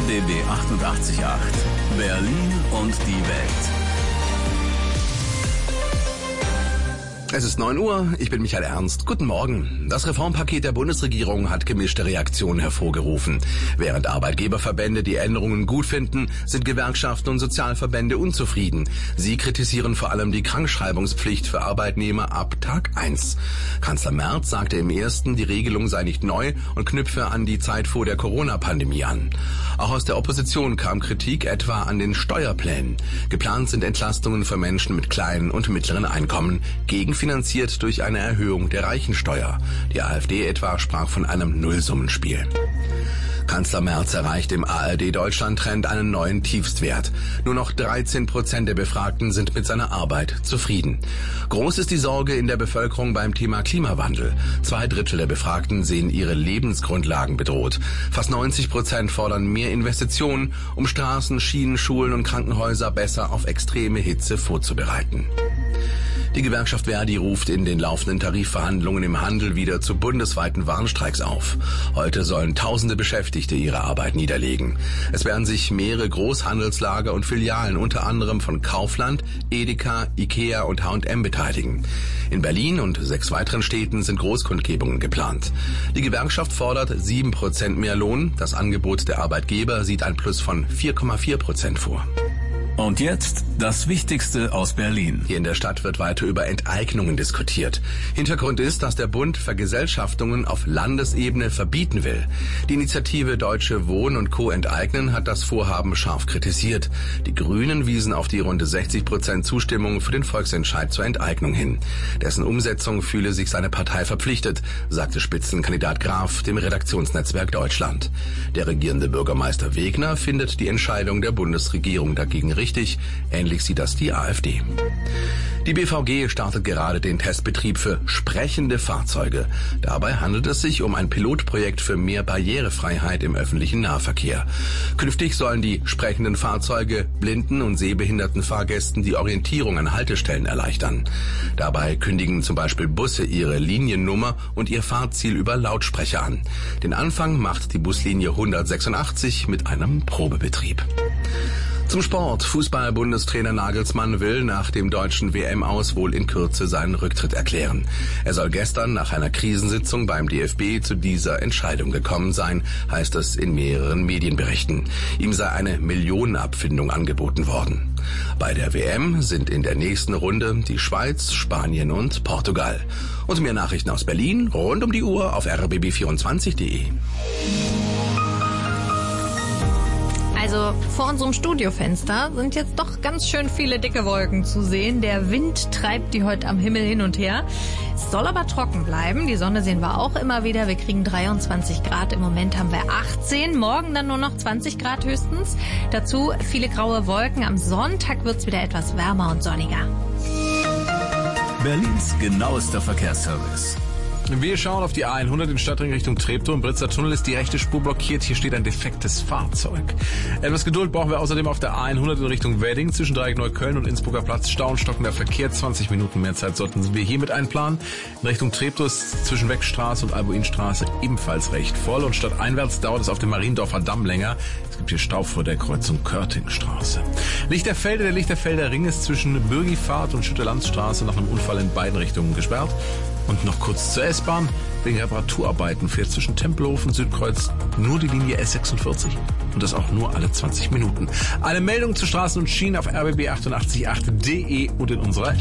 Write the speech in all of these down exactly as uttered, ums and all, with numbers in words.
B B achtundachtzig Komma acht. Berlin und die Welt. Es ist neun Uhr, ich bin Michael Ernst. Guten Morgen. Das Reformpaket der Bundesregierung hat gemischte Reaktionen hervorgerufen. Während Arbeitgeberverbände die Änderungen gut finden, sind Gewerkschaften und Sozialverbände unzufrieden. Sie kritisieren vor allem die Krankschreibungspflicht für Arbeitnehmer ab Tag eins. Kanzler Merz sagte im ersten, die Regelung sei nicht neu und knüpfe an die Zeit vor der Corona-Pandemie an. Auch aus der Opposition kam Kritik etwa an den Steuerplänen. Geplant sind Entlastungen für Menschen mit kleinen und mittleren Einkommen, gegenfinanziert durch eine Erhöhung der Reichensteuer. Die AfD etwa sprach von einem Nullsummenspiel. Kanzler Merz erreicht im A R D-Deutschland-Trend einen neuen Tiefstwert. Nur noch dreizehn Prozent der Befragten sind mit seiner Arbeit zufrieden. Groß ist die Sorge in der Bevölkerung beim Thema Klimawandel. Zwei Drittel der Befragten sehen ihre Lebensgrundlagen bedroht. Fast neunzig Prozent fordern mehr Investitionen, um Straßen, Schienen, Schulen und Krankenhäuser besser auf extreme Hitze vorzubereiten. Die Gewerkschaft Verdi ruft in den laufenden Tarifverhandlungen im Handel wieder zu bundesweiten Warnstreiks auf. Heute sollen tausende Beschäftigte ihre Arbeit niederlegen. Es werden sich mehrere Großhandelslager und Filialen unter anderem von Kaufland, Edeka, Ikea und H und M beteiligen. In Berlin und sechs weiteren Städten sind Großkundgebungen geplant. Die Gewerkschaft fordert sieben Prozent mehr Lohn. Das Angebot der Arbeitgeber sieht ein Plus von vier Komma vier Prozent vor. Und jetzt das Wichtigste aus Berlin. Hier in der Stadt wird weiter über Enteignungen diskutiert. Hintergrund ist, dass der Bund Vergesellschaftungen auf Landesebene verbieten will. Die Initiative Deutsche Wohnen und Co. enteignen hat das Vorhaben scharf kritisiert. Die Grünen wiesen auf die rund sechzig Prozent Zustimmung für den Volksentscheid zur Enteignung hin. Dessen Umsetzung fühle sich seine Partei verpflichtet, sagte Spitzenkandidat Graf dem Redaktionsnetzwerk Deutschland. Der regierende Bürgermeister Wegner findet die Entscheidung der Bundesregierung dagegen richtig. Ähnlich sieht das die AfD. Die B V G startet gerade den Testbetrieb für sprechende Fahrzeuge. Dabei handelt es sich um ein Pilotprojekt für mehr Barrierefreiheit im öffentlichen Nahverkehr. Künftig sollen die sprechenden Fahrzeuge blinden und sehbehinderten Fahrgästen die Orientierung an Haltestellen erleichtern. Dabei kündigen zum Beispiel Busse ihre Liniennummer und ihr Fahrziel über Lautsprecher an. Den Anfang macht die Buslinie hundertsechsundachtzig mit einem Probebetrieb. Zum Sport. Fußball-Bundestrainer Nagelsmann will nach dem deutschen W M-Aus wohl in Kürze seinen Rücktritt erklären. Er soll gestern nach einer Krisensitzung beim D F B zu dieser Entscheidung gekommen sein, heißt es in mehreren Medienberichten. Ihm sei eine Millionenabfindung angeboten worden. Bei der W M sind in der nächsten Runde die Schweiz, Spanien und Portugal. Und mehr Nachrichten aus Berlin rund um die Uhr auf r b b vierundzwanzig punkt d e. Also vor unserem Studiofenster sind jetzt doch ganz schön viele dicke Wolken zu sehen. Der Wind treibt die heute am Himmel hin und her. Es soll aber trocken bleiben. Die Sonne sehen wir auch immer wieder. Wir kriegen dreiundzwanzig Grad. Im Moment haben wir achtzehn. Morgen dann nur noch zwanzig Grad höchstens. Dazu viele graue Wolken. Am Sonntag wird's wieder etwas wärmer und sonniger. Berlins genauester Verkehrsservice. Wir schauen auf die A hundert in Stadtring Richtung Treptow. Im Britzer Tunnel ist die rechte Spur blockiert. Hier steht ein defektes Fahrzeug. Etwas Geduld brauchen wir außerdem auf der A hundert in Richtung Wedding zwischen Dreieck Neukölln und Innsbrucker Platz. Stau und stockender Verkehr. zwanzig Minuten mehr Zeit sollten wir hiermit einplanen. In Richtung Treptow ist zwischen Weckstraße und Albuinstraße ebenfalls recht voll. Und stadteinwärts dauert es auf dem Mariendorfer Damm länger. Es gibt hier Stau vor der Kreuzung Körtingstraße. Lichterfelde, der Lichterfelder Ring ist zwischen Bürgifahrt und Schüttelandstraße nach einem Unfall in beiden Richtungen gesperrt. Und noch kurz zur S-Bahn. Wegen Reparaturarbeiten fährt zwischen Tempelhof und Südkreuz nur die Linie S sechsundvierzig. Und das auch nur alle zwanzig Minuten. Eine Meldung zu Straßen und Schienen auf r b b achtundachtzig Komma acht punkt d e und in unserer App.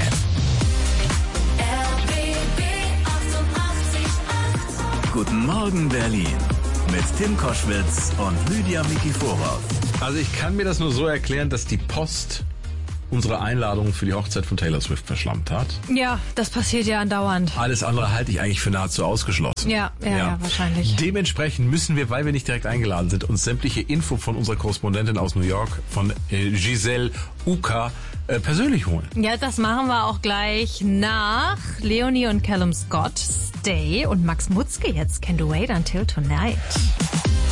R B B achtundachtzig Komma acht. Guten Morgen Berlin. Mit Tim Koschwitz und Lydia Mikiforov. Also ich kann mir das nur so erklären, dass die Post unsere Einladung für die Hochzeit von Taylor Swift verschlammt hat. Ja, das passiert ja andauernd. Alles andere halte ich eigentlich für nahezu ausgeschlossen. Ja, ja, ja, ja, wahrscheinlich. Dementsprechend müssen wir, weil wir nicht direkt eingeladen sind, uns sämtliche Info von unserer Korrespondentin aus New York, von äh, Giselle Uka, äh, persönlich holen. Ja, das machen wir auch gleich nach Leonie und Callum Scott, Stay und Max Mutzke jetzt, Can Do Wait Until Tonight.